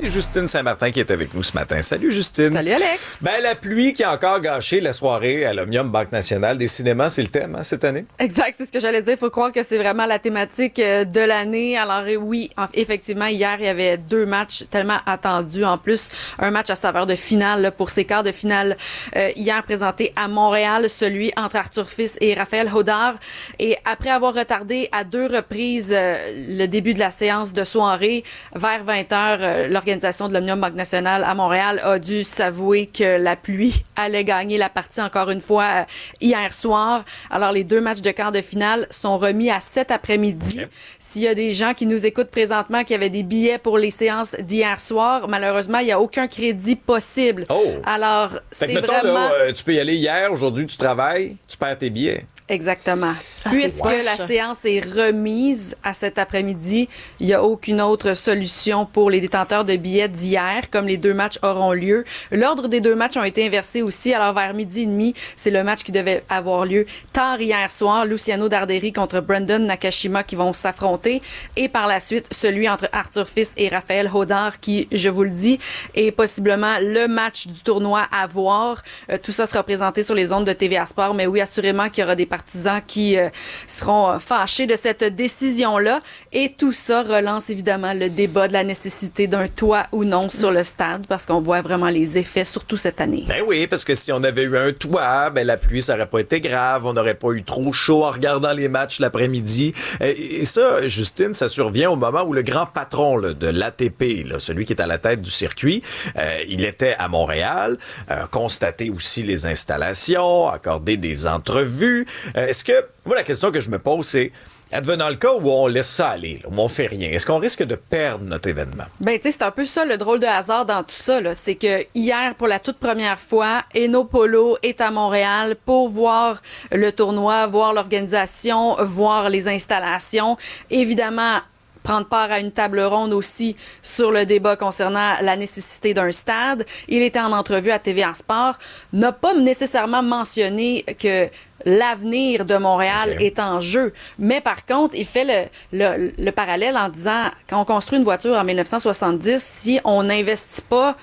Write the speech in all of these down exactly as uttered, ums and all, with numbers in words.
c'est Justine Saint-Martin qui est avec nous ce matin. Salut Justine. Salut Alex. Ben la pluie qui a encore gâché la soirée à l'Omnium Banque Nationale. Décidément, c'est le thème hein, cette année. Exact, c'est ce que j'allais dire. Il faut croire que c'est vraiment la thématique de l'année. Alors oui, effectivement, hier, il y avait deux matchs tellement attendus. En plus, un match à saveur de finale là, pour ces quarts de finale euh, hier présenté à Montréal, celui entre Arthur Fils et Raphaël Haudard. Et après avoir retardé à deux reprises euh, le début de la séance de soirée, vers vingt heures, euh, l'organisation de l'Omnium Banque Nationale à Montréal a dû s'avouer que la pluie allait gagner la partie encore une fois euh, hier soir. Alors, les deux matchs de quart de finale sont remis à cet après-midi. Okay. S'il y a des gens qui nous écoutent présentement qui avaient des billets pour les séances d'hier soir, malheureusement, il n'y a aucun crédit possible. Oh. Alors, fait c'est que mettons, vraiment... Là, euh, tu peux y aller hier, aujourd'hui, tu travailles, tu perds tes billets. Exactement. Ah, Puisque wesh. la séance est remise à cet après-midi, il n'y a aucune autre solution pour les détenteurs de billets d'hier, comme les deux matchs auront lieu. L'ordre des deux matchs ont été inversés aussi. Alors, vers midi et demi, c'est le match qui devait avoir lieu tard hier soir. Luciano Darderi contre Brandon Nakashima qui vont s'affronter. Et par la suite, celui entre Arthur Fils et Raphaël Haudard qui, je vous le dis, est possiblement le match du tournoi à voir. Euh, tout ça sera présenté sur les ondes de T V A Sport. Mais oui, assurément qu'il y aura des partisans qui euh, seront fâchés de cette décision-là. Et tout ça relance évidemment le débat de la nécessité d'un toit ou non sur le stade parce qu'on voit vraiment les effets, surtout cette année. Ben oui, parce que si on avait eu un toit, ben la pluie, ça aurait pas été grave. On n'aurait pas eu trop chaud en regardant les matchs l'après-midi. Et ça, Justine, ça survient au moment où le grand patron là, de l'A T P, là, celui qui est à la tête du circuit, euh, il était à Montréal, euh, constaté aussi les installations, accordé des entrevues. Euh, est-ce que, moi, la question que je me pose, c'est advenant le cas où on laisse ça aller, là, où on fait rien, est-ce qu'on risque de perdre notre événement? Ben, tu sais, c'est un peu ça le drôle de hasard dans tout ça, là. C'est que hier, pour la toute première fois, Eno Polo est à Montréal pour voir le tournoi, voir l'organisation, voir les installations. Évidemment, prendre part à une table ronde aussi sur le débat concernant la nécessité d'un stade. Il était en entrevue à T V A Sport, n'a pas nécessairement mentionné que l'avenir de Montréal okay. est en jeu. Mais par contre, il fait le, le, le parallèle en disant, quand on construit une voiture en dix-neuf cent soixante-dix, si on n'investit pas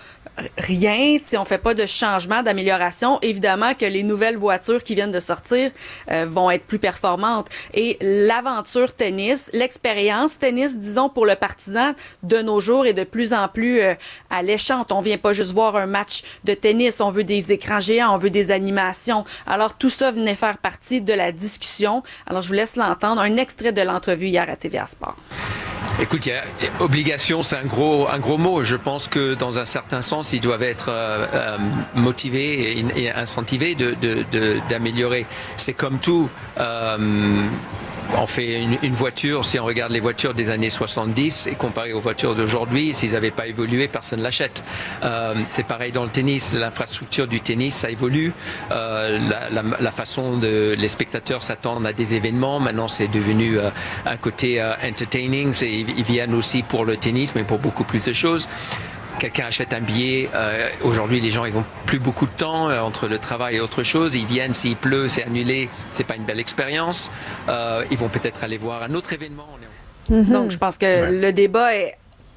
rien, si on fait pas de changement, d'amélioration, évidemment que les nouvelles voitures qui viennent de sortir euh, vont être plus performantes. Et l'aventure tennis, l'expérience tennis, disons, pour le partisan de nos jours est de plus en plus euh, alléchante. On vient pas juste voir un match de tennis, on veut des écrans géants, on veut des animations. Alors tout ça venait faire partie de la discussion. Alors je vous laisse l'entendre, un extrait de l'entrevue hier à T V A Sport. Écoute, il y a, obligation, c'est un gros, un gros mot. Je pense que dans un certain sens, ils doivent être euh, euh, motivés et, et incentivés de, de, de, d'améliorer. C'est comme tout. Euh, on fait une, une voiture, si on regarde les voitures des années soixante-dix et comparé aux voitures d'aujourd'hui, s'ils n'avaient pas évolué, personne ne l'achète. Euh, c'est pareil dans le tennis. L'infrastructure du tennis, ça évolue. Euh, la, la, la façon de les spectateurs s'attendent à des événements. Maintenant, c'est devenu euh, un côté euh, entertaining. C'est, ils viennent aussi pour le tennis, mais pour beaucoup plus de choses. Quelqu'un achète un billet, euh, aujourd'hui les gens ils ont plus beaucoup de temps euh, entre le travail et autre chose, ils viennent, s'il pleut, c'est annulé, c'est pas une belle expérience, euh, ils vont peut-être aller voir un autre événement. On est... mm-hmm. Donc je pense que ouais. le débat est,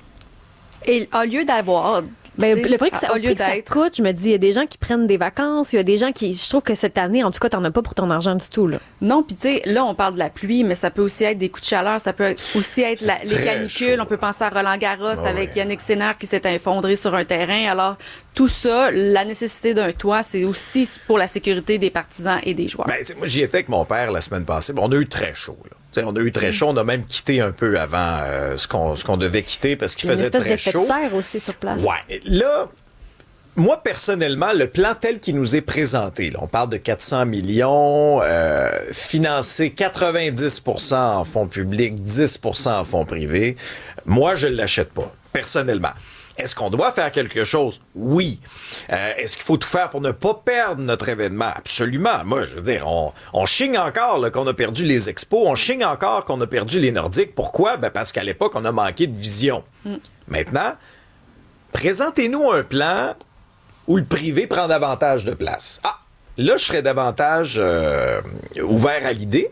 est, a lieu d'avoir. Ben, le prix que ça, au prix que ça coûte, je me dis, il y a des gens qui prennent des vacances, il y a des gens qui, je trouve que cette année, en tout cas, t'en as pas pour ton argent du tout, là. Non, puis tu sais, là, on parle de la pluie, mais ça peut aussi être des coups de chaleur, ça peut aussi être la, les canicules, chaud. On peut penser à Roland Garros oh, avec ouais. Yannick Sinner qui s'est effondré sur un terrain. Alors, tout ça, la nécessité d'un toit, c'est aussi pour la sécurité des partisans et des joueurs. Ben, moi, j'y étais avec mon père la semaine passée, bon, on a eu très chaud, là. T'sais, on a eu très chaud, on a même quitté un peu avant euh, ce qu'on, ce qu'on devait quitter parce qu'il faisait très chaud. Il y a une espèce d'effet de serre aussi sur place. Ouais, là... Moi, personnellement, le plan tel qu'il nous est présenté, là, on parle de quatre cents millions, euh, financé quatre-vingt-dix pour cent en fonds publics, dix pour cent en fonds privés. Moi, je ne l'achète pas, personnellement. Est-ce qu'on doit faire quelque chose? Oui. Euh, est-ce qu'il faut tout faire pour ne pas perdre notre événement? Absolument. Moi, je veux dire, on, on chigne encore là, qu'on a perdu les expos, on chigne encore qu'on a perdu les Nordiques. Pourquoi? Ben parce qu'à l'époque, on a manqué de vision. Mm. Maintenant, présentez-nous un plan où le privé prend davantage de place. Ah, là, je serais davantage euh, ouvert à l'idée.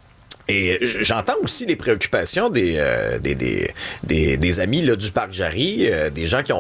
Et j'entends aussi les préoccupations des, euh, des, des, des, des amis là, du Parc Jarry, euh, des gens qui ont